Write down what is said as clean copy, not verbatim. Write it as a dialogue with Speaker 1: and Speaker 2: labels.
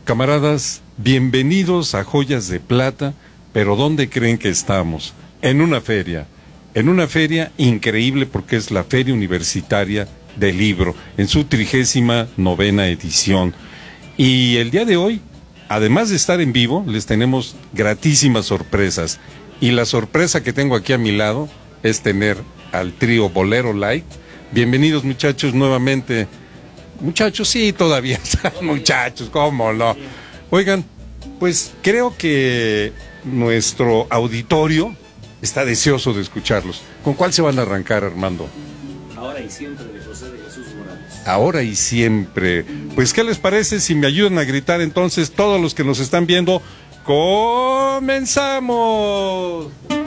Speaker 1: Camaradas, bienvenidos a Joyas de Plata, pero ¿dónde creen que estamos? En una feria increíble porque es la Feria Universitaria del Libro, en su 39ª edición. Y el día de hoy, además de estar en vivo, les tenemos gratísimas sorpresas. Y la sorpresa que tengo aquí a mi lado es tener al trío Bolero Light. Bienvenidos, muchachos, nuevamente. Muchachos, sí, todavía están muchachos, ¿cómo no? Oigan, pues creo que nuestro auditorio está deseoso de escucharlos. ¿Con cuál se van a arrancar, Armando?
Speaker 2: Ahora y siempre, de José de Jesús Morales.
Speaker 1: Ahora y siempre. Pues, ¿qué les parece si me ayudan a gritar entonces todos los que nos están viendo? ¡Comenzamos!